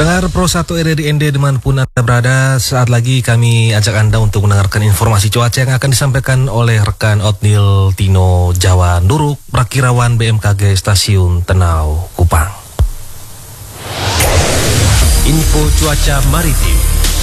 Pendengar Pro 1 RRI ND dimanapun Anda berada, saat lagi kami ajak Anda untuk mendengarkan informasi cuaca yang akan disampaikan oleh rekan Otnil Tino Jawan Duruk, Prakirawan BMKG Stasiun Tenau, Kupang. Info cuaca maritim.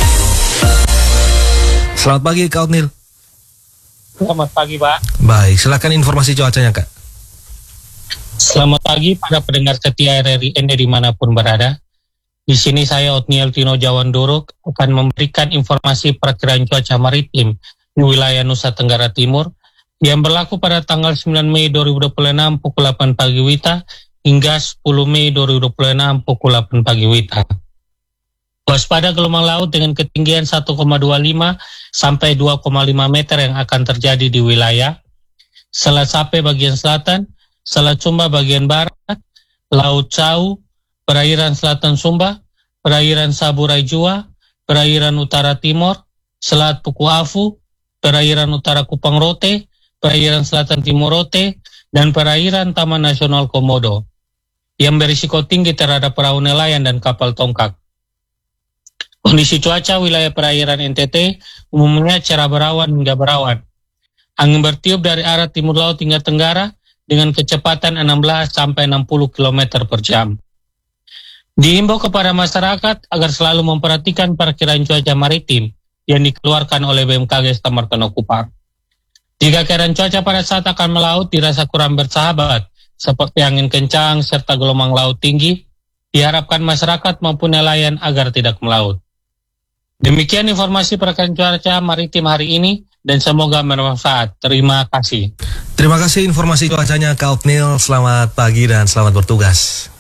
Selamat pagi Kak Otnil. Selamat pagi Pak. Baik, silakan informasi cuacanya Kak. Selamat pagi para pendengar setia RRI ND dimanapun berada. Di sini saya Otniel Tino Jawan Duruk akan memberikan informasi perakiraan cuaca maritim di wilayah Nusa Tenggara Timur yang berlaku pada tanggal 9 Mei 2026 pukul 8 pagi WITA hingga 10 Mei 2026 pukul 8 pagi WITA. Waspada gelombang laut dengan ketinggian 1,25 sampai 2,5 meter yang akan terjadi di wilayah Selat Sape bagian selatan, Selat Sumba bagian barat, Laut Cau, perairan selatan Sumba, perairan Saburai Jua, perairan utara Timor, Selat Pukuafu, perairan utara Kupang Rote, perairan selatan Timur Rote, dan perairan Taman Nasional Komodo yang berisiko tinggi terhadap perahu nelayan dan kapal tongkang. Kondisi cuaca wilayah perairan NTT umumnya cerah berawan hingga berawan. Angin bertiup dari arah timur laut hingga tenggara dengan kecepatan 16 sampai 60 km per jam. Diimbau kepada masyarakat agar selalu memperhatikan perkiraan cuaca maritim yang dikeluarkan oleh BMKG Setempat Tenau Kupang. Jika keadaan cuaca pada saat akan melaut dirasa kurang bersahabat, seperti angin kencang serta gelombang laut tinggi, diharapkan masyarakat maupun nelayan agar tidak melaut. Demikian informasi perkiraan cuaca maritim hari ini dan semoga bermanfaat. Terima kasih. Terima kasih informasi cuacanya Kak Otnil, selamat pagi dan selamat bertugas.